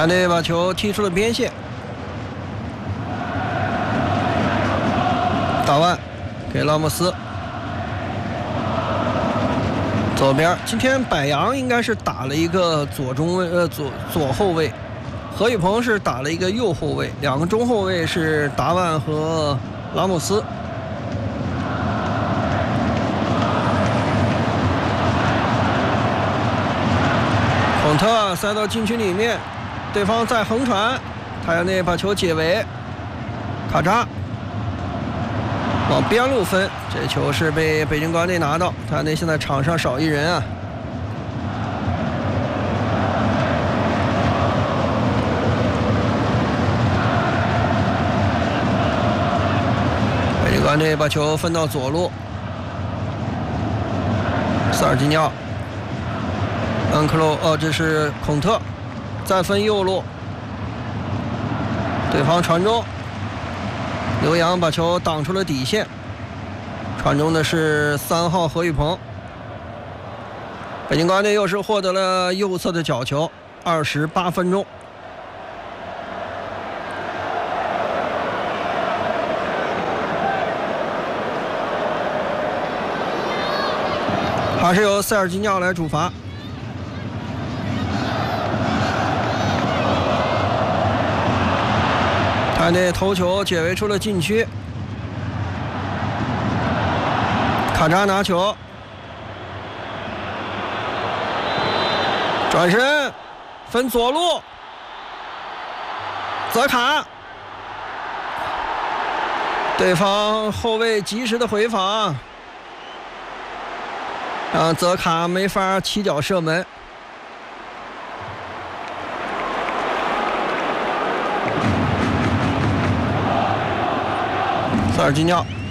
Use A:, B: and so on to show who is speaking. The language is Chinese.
A: 团队把球踢出了边线，打完给拉莫斯，左边。今天柏杨应该是打了一个左中卫，左后卫，何宇鹏是打了一个右后卫，两个中后卫是达万和拉莫斯。孔特塞到禁区里面，对方在横传，泰亚内把球解围，卡扎往边路分，这球是被北京国安队拿到。泰亚内现在场上少一人啊。北京国安队把球分到左路，塞尔吉尼奥。恩克洛，这是孔特，再分右路，对方传中，刘洋把球挡出了底线，传中的是3号何宇鹏。北京国安队又是获得了右侧的角球，28分钟。还是由塞尔吉尼奥来主罚。泰内头球解围出了禁区，卡扎拿球，转身分左路，泽卡，对方后卫及时的回防，让泽卡没法起脚射门。塞尔吉尼奥